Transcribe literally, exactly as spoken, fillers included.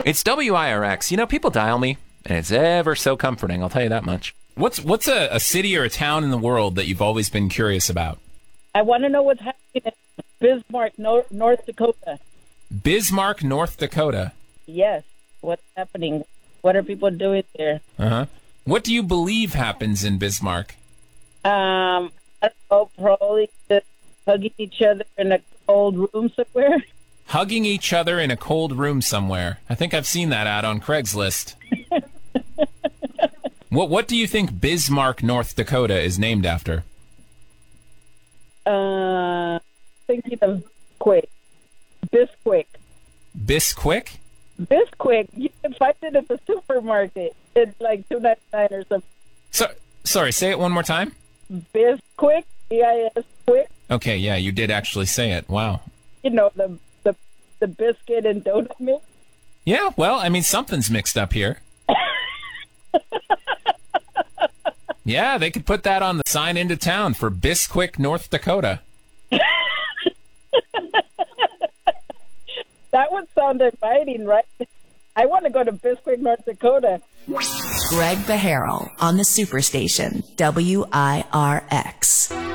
It's W I R X. You know, people dial me, and it's ever so comforting, I'll tell you that much. What's what's a, a city or a town in the world that you've always been curious about? I want to know what's happening in Bismarck, North, North Dakota. Bismarck, North Dakota. Yes, what's happening? What are people doing there? Uh-huh. What do you believe happens in Bismarck? Um, I don't know, probably just hugging each other in a cold room somewhere. Hugging each other in a cold room somewhere. I think I've seen that ad on Craigslist. What What do you think Bismarck, North Dakota is named after? Uh, thinking of Quick. Bisquick. Bisquick? Bisquick. You can find it at the supermarket. It's like two ninety-nine or something. So, sorry, say it one more time. Bisquick. B I S Quick. Okay, yeah, you did actually say it. Wow. You know, the, the, the biscuit and donut mix. Yeah, well, I mean, something's mixed up here. Yeah, they could put that on the sign into town for Bisquick, North Dakota. That would sound inviting, right? I want to go to Bisquick, North Dakota. Greg Beharrell on the Superstation, W I R X.